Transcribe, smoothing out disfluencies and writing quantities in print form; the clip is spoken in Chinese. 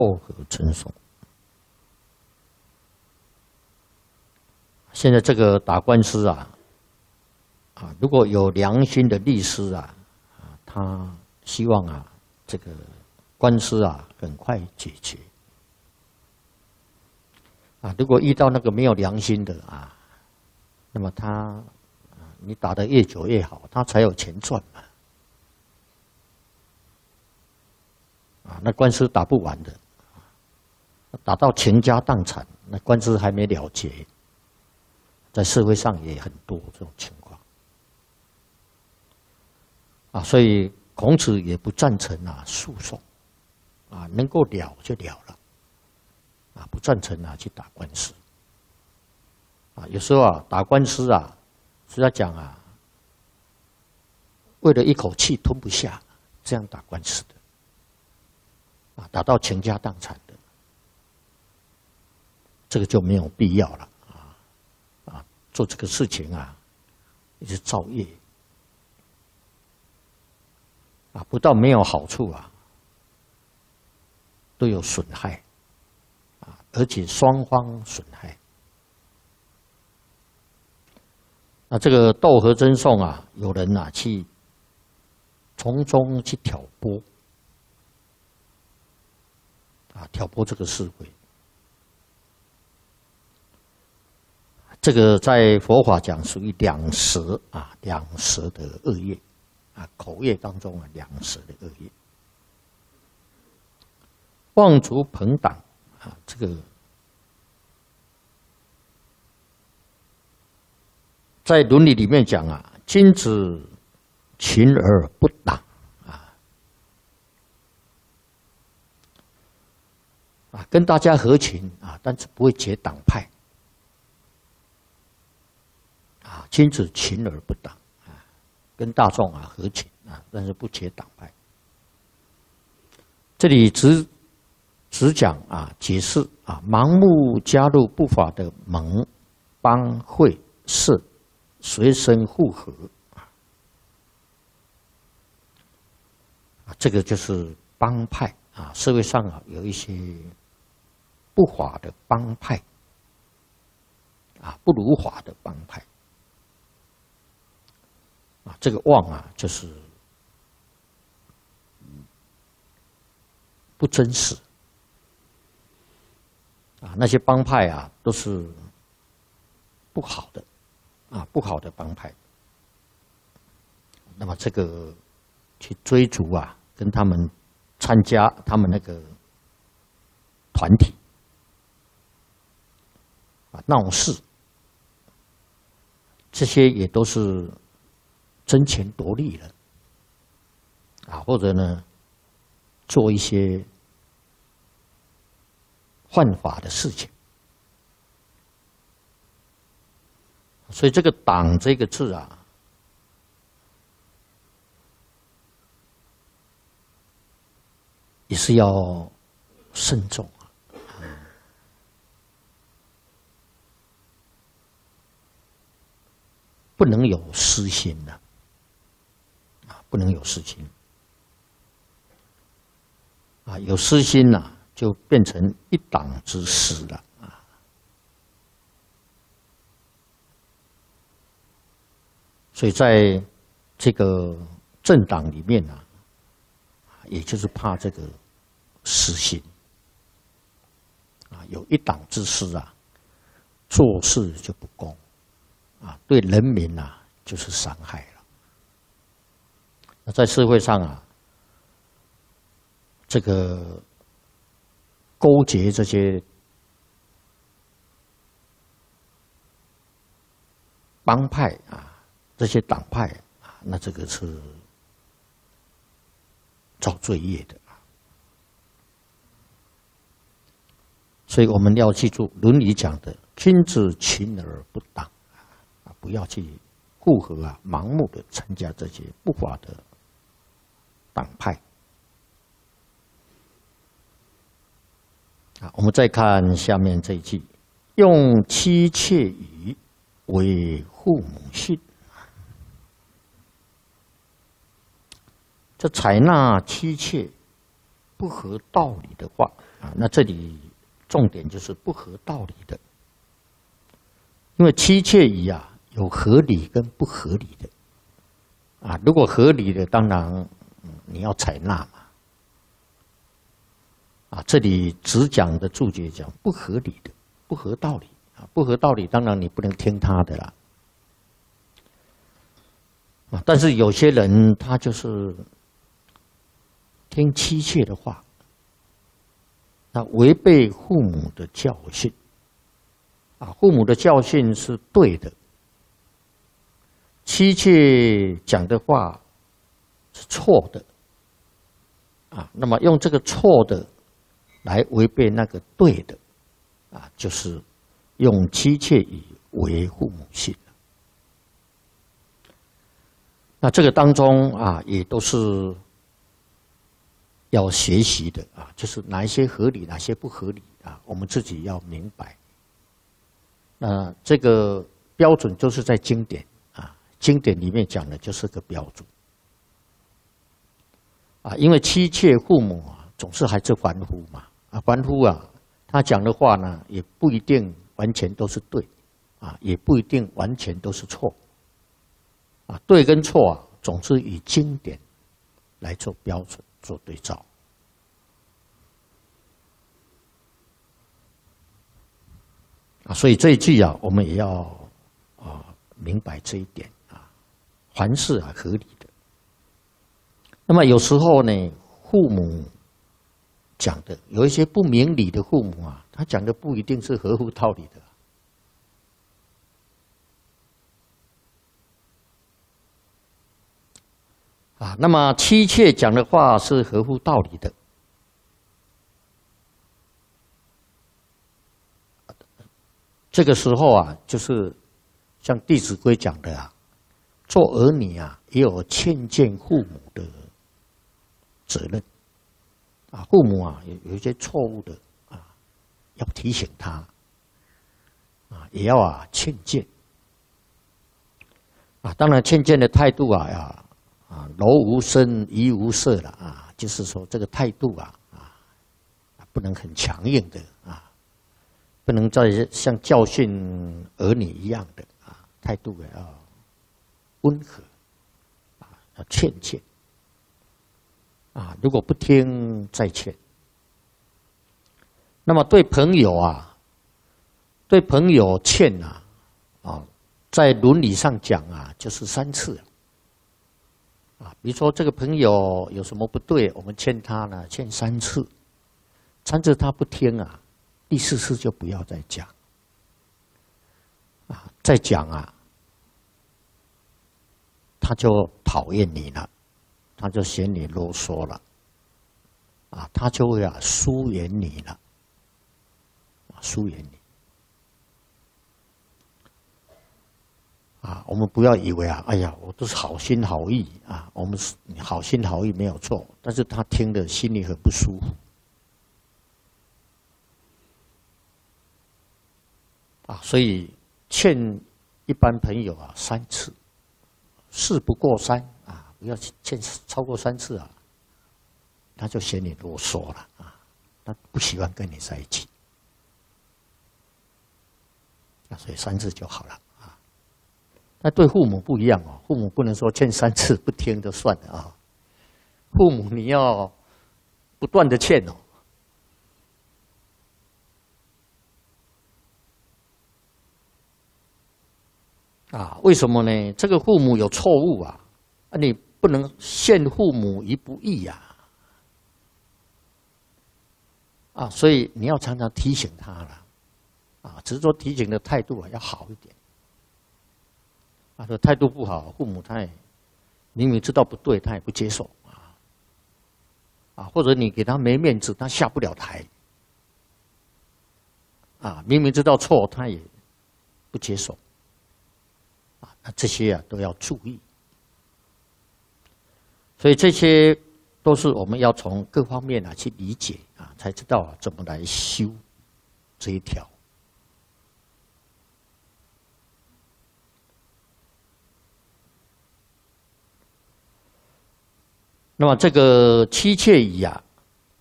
斗和称颂。现在这个打官司如果有良心的律师他希望这个官司很快解决。如果遇到那个没有良心的那么你打得越久越好，他才有钱赚嘛。那官司打不完的，打到倾家荡产，那官司还没了结，在社会上也很多这种情况。所以孔子也不赞成诉讼，能够了就了了，不赞成去打官司。有时候打官司是要讲为了一口气吞不下，这样打官司的。打到倾家荡产的，这个就没有必要了做这个事情也是造业不但没有好处都有损害而且双方损害。这个斗和争讼有人去从中去挑拨。挑拨这个社会，这个在佛法讲属于两舌两舌的恶业口业当中两舌的恶业。望族朋党这个在伦理里面讲君子群而不党。跟大家合群但是不会结党派君子群而不党跟大众合群但是不结党派。这里只讲解释盲目加入不法的盟帮会社，随身附和这个就是帮派社会上有一些不法的帮派不如法的帮派这个妄就是不真实那些帮派都是不好的不好的帮派。那么这个去追逐跟他们参加他们那个团体闹事，这些也都是争权夺利了或者呢做一些犯法的事情。所以这个党这个字也是要慎重不能有私心不能有私心有私心就变成一党之私了所以在这个政党里面也就是怕这个私心有一党之私做事就不公对人民就是伤害了。那在社会上这个勾结这些帮派这些党派那这个是造罪业的。所以我们要记住《论语》讲的“君子群而不党”，不要去附和盲目的参加这些不法的党派。我们再看下面这一句：“用妻妾语为父母训。”这采纳妻妾不合道理的话， 啊，那这里重点就是不合道理的，因为妻妾仪啊有合理跟不合理的啊，如果合理的，当然你要采纳嘛。啊，这里只讲的注解讲不合理的、不合道理啊，不合道理，当然你不能听他的啦。啊，但是有些人他就是听妻妾的话，那违背父母的教训啊，父母的教训是对的，妻妾讲的话是错的啊，那么用这个错的来违背那个对的，啊，就是用妻妾以为父母性。那这个当中啊，也都是要学习的啊，就是哪一些合理，哪些不合理啊，我们自己要明白。那这个标准就是在经典啊，经典里面讲的就是个标准啊，因为妻妾父母啊，总是还是凡夫嘛。啊，凡夫啊，他讲的话呢，也不一定完全都是对，啊，也不一定完全都是错，啊，对跟错啊，总是以经典来做标准、做对照。啊，所以这一句啊，我们也要明白这一点啊，凡事啊合理的。那么有时候呢，父母讲的有一些不明理的父母啊，他讲的不一定是合乎道理的啊。那么妻妾讲的话是合乎道理的，这个时候啊，就是像《弟子规》讲的啊，做儿女啊也有劝谏父母的责任。啊，父母啊有一些错误的啊，要提醒他啊，也要啊劝谏啊。当然，劝谏的态度啊柔无声，怡无色了啊，就是说这个态度啊不能很强硬的啊，不能再像教训儿女一样的啊，态度也要温和啊，要劝谏。啊，如果不听再劝。那么对朋友啊，对朋友劝啊，在伦理上讲啊，就是3次啊。比如说这个朋友有什么不对，我们劝他呢，劝3次，3次他不听啊，第4次就不要再讲啊，再讲啊，他就讨厌你了。他就嫌你啰嗦了，啊，他就会疏远你了，疏远你，啊，我们不要以为啊，哎呀，我都是好心好意啊，我们好心好意没有错，但是他听得心里很不舒服，啊，所以劝一般朋友啊3次，事不过3。不要欠超过3次啊，他就嫌你啰嗦了啊，他不喜欢跟你在一起，那所以3次就好了啊。那对父母不一样哦，父母不能说劝3次不听就算了啊，父母你要不断的劝哦。啊，为什么呢？这个父母有错误啊，你不能陷父母于不义呀！啊，所以你要常常提醒他了，啊，只是说提醒的态度啊要好一点。啊，说态度不好，父母他也明明知道不对，他也不接受啊，或者你给他没面子，他下不了台。啊，明明知道错，他也不接受。啊，那这些啊都要注意。所以这些都是我们要从各方面去理解啊，才知道怎么来修这一条。那么这个妻妾仪啊，